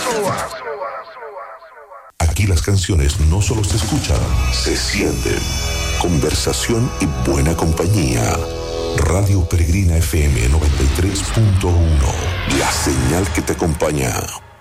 Aquí las canciones no solo se escuchan, se sienten. Conversación y buena compañía. Radio Peregrina FM 93.1. La señal que te acompaña.